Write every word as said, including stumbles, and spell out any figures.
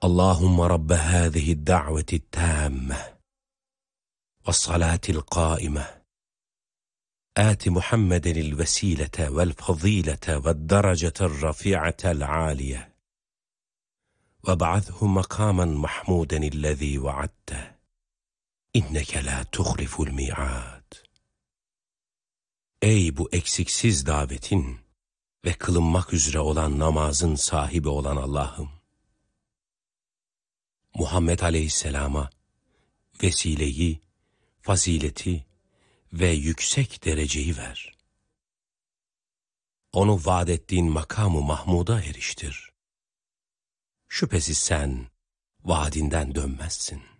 اللهم رب هذه الدعوة التامة والصلاة القائمة آت محمد الوسيلة والفضيلة والدرجة الرفيعة العالية وابعثه مقاما محمودا الذي وعدته إنك لا تخلف الميعاد. Ey bu eksiksiz davetin ve kılınmak üzere olan namazın sahibi olan Allah'ım, Muhammed Aleyhisselam'a vesileyi, fazileti ve yüksek dereceyi ver. Onu vaad ettiğin makamı Mahmud'a eriştir. Şüphesiz sen vaadinden dönmezsin.